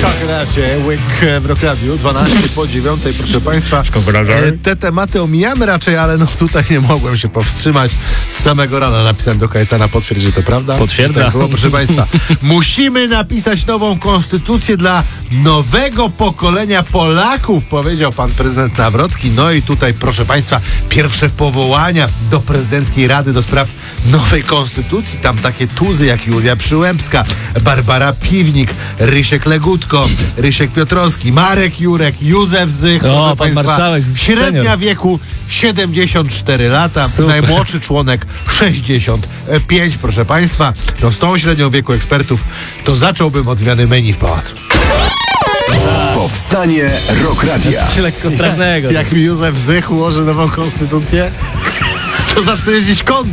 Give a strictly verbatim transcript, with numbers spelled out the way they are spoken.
Kochracie, łyk w Rock Radiu, dwanaście po dziewiątej, proszę Państwa. E, te tematy omijamy raczej, ale no tutaj nie mogłem się powstrzymać. Z samego rana napisałem do Kajetana, potwierdź, że to prawda. Potwierdza. Tak było, proszę Państwa. Musimy napisać nową konstytucję dla nowego pokolenia Polaków, powiedział pan prezydent Nawrocki. No i tutaj, proszę Państwa, pierwsze powołania do prezydenckiej Rady do spraw nowej konstytucji. Tam takie tuzy jak Julia Przyłębska, Barbara Piwnik, Rysiek Legutko, Rysiek Piotrowski, Marek Jurek, Józef Zych, o, proszę pan Państwa. marszałek, Średnia senior. wieku siedemdziesiąt cztery lata, Super. najmłodszy członek sześćdziesiąt pięć, proszę Państwa. No z tą średnią wieku ekspertów to zacząłbym od zmiany menu w pałacu. Powstanie Rock Radia. Coś lekko strasznego. Jak mi Józef Zych ułoży nową konstytucję, to zacznę jeździć konno.